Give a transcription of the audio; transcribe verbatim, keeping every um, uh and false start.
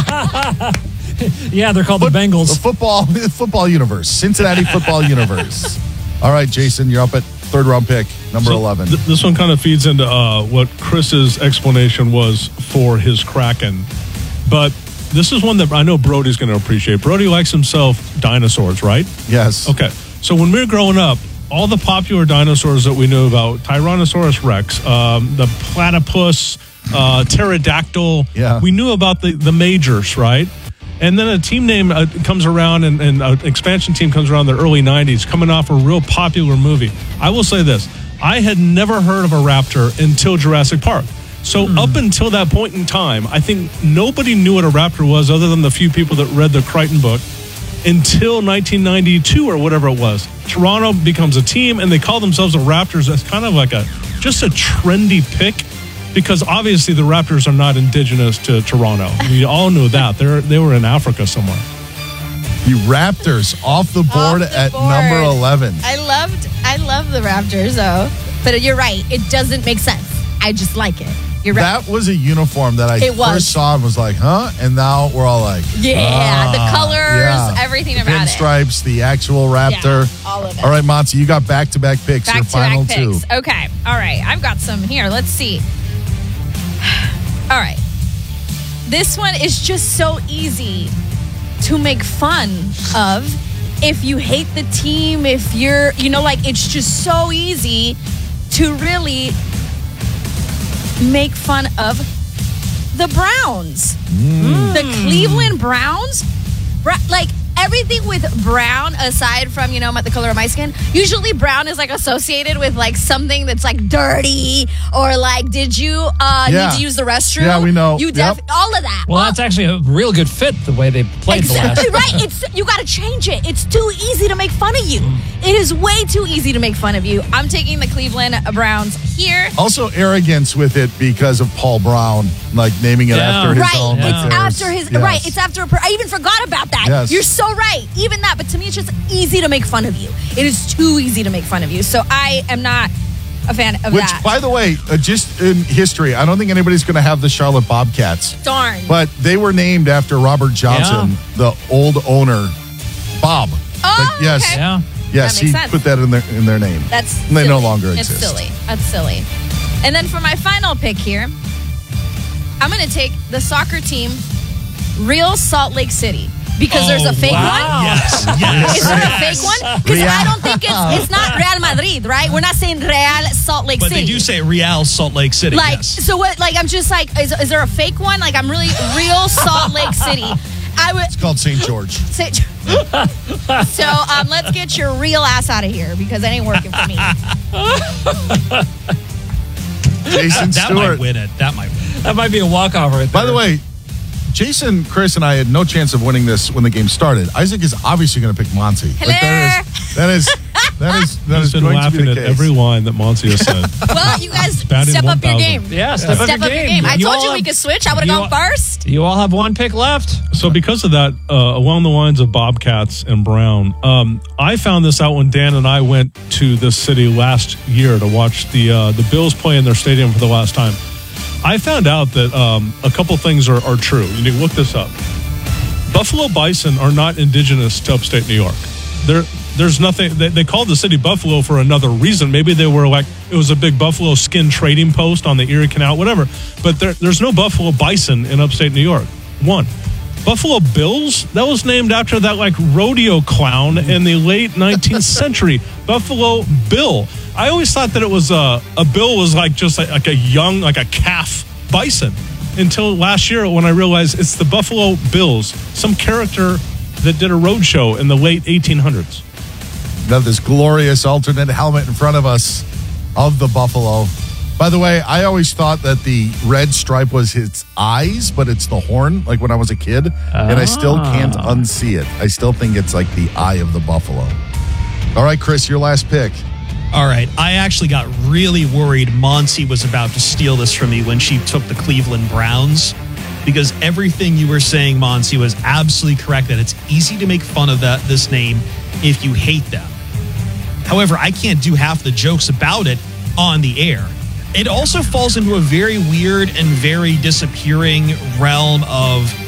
Yeah, they're called Foot- the Bengals. The football, football universe. Cincinnati football universe. All right, Jason, you're up at third round pick, number So eleven. Th- this one kind of feeds into uh, what Chris's explanation was for his Kraken. But this is one that I know Brody's going to appreciate. Brody likes himself dinosaurs, right? Yes. Okay. So when we were growing up, all the popular dinosaurs that we knew about, Tyrannosaurus Rex, um, the platypus, uh, pterodactyl, Yeah. we knew about the, the majors, right? And then a team name uh, comes around and, and an expansion team comes around in the early nineties, coming off a real popular movie. I will say this. I had never heard of a raptor until Jurassic Park. So Hmm. up until that point in time, I think nobody knew what a raptor was other than the few people that read the Crichton book until nineteen ninety-two or whatever it was. Toronto becomes a team and they call themselves the Raptors. That's kind of like a just a trendy pick because obviously the Raptors are not indigenous to Toronto. We all knew that. They're they were in Africa somewhere. The Raptors off the board Off the at board. number eleven. I loved, I love the Raptors, though. But you're right. It doesn't make sense. I just like it. You're right. That was a uniform that I It was. first saw and was like, huh? And now we're all like, Yeah, ah, the colors, yeah. everything The about it. Pinstripes, the actual Raptor. Yeah, all of it. All right, Monty, you got back-to-back picks. Your Back to final back two. picks. Okay. All right. I've got some here. Let's see. All right. This one is just so easy to make fun of. If you hate the team, if you're, you know, like it's just so easy to really make fun of the Browns. The Cleveland Browns. Bra- like everything with brown, aside from, you know, my- the color of my skin, usually brown is like associated with like something that's like dirty or like, did you uh, Yeah. need to use the restroom? Yeah, we know. You def- Yep. all of that. Well, All- that's actually a real good fit the way they played the last. Exactly right. It's you got to change it. It's too easy to make fun of you. It is way too easy to make fun of you. I'm taking the Cleveland Browns here. Also, arrogance with it because of Paul Brown, like naming it Yeah. after his Right. own. It's like theirs. after his Yes. right. It's after a per- I even forgot about that. Yes. You're so right. Even that, but to me it's just easy to make fun of you. It is too easy to make fun of you. So I am not a fan of Which, that. by the way, uh, just in history, I don't think anybody's going to have the Charlotte Bobcats. Darn. But they were named after Robert Johnson, the old owner, Bob. Oh, Like, yes, okay. Yeah. yes, That he makes sense. put that in their in their name. That's And they no silly. longer It's exist. silly. That's silly. And then for my final pick here, I'm going to take the soccer team, Real Salt Lake City, because there's a fake wow. one. Yes, yes. Is there a yes. fake one? Because Real. I don't think it's it's not Real Madrid, right? We're not saying Real Salt Lake But City. they do say Real Salt Lake City. like yes. so what? Like I'm just like, is, is there a fake one? Like I'm really Real Salt Lake City. I would It's called Saint George. say. So um, let's get your real ass out of here because that ain't working for me. Jason that Stewart. might win it. That might win it. That might be a walkover right By there. the way, Jason, Chris, and I had no chance of winning this when the game started. Isaac is obviously going to pick Monty. Like, that is that is that is that He's is been going to laughing be the at case. every line that Monty has said. Well, you guys Batting step up your one thousand. game. Yeah, step up Step your up your game. game. I You told all you we have- could switch. I would have you gone all- first. You all have one pick left. So because of that, uh, along the lines of Bobcats and Brown, um, I found this out when Dan and I went to this city last year to watch the uh, the Bills play in their stadium for the last time. I found out that um, a couple things are, are true. You need to look this up. Buffalo bison are not indigenous to upstate New York. There, there's nothing. They, they called the city Buffalo for another reason. Maybe they were like it was a big buffalo skin trading post on the Erie Canal, whatever. But there, there's no buffalo bison in upstate New York. One. Buffalo Bills, that was named after that like rodeo clown in the late nineteenth century. Buffalo Bill. I always thought that it was a, a bill was like just like, like a young, like a calf bison until last year when I realized it's the Buffalo Bills, some character that did a road show in the late eighteen hundreds. Got this glorious alternate helmet in front of us of the buffalo. By the way, I always thought that the red stripe was its eyes, but it's the horn, like when I was a kid. And I still can't unsee it. I still think it's like the eye of the buffalo. All right, Chris, your last pick. All right. I actually got really worried Monty was about to steal this from me when she took the Cleveland Browns because everything you were saying, Monty, was absolutely correct that it's easy to make fun of that this name if you hate them. However, I can't do half the jokes about it on the air. It also falls into a very weird and very disappearing realm of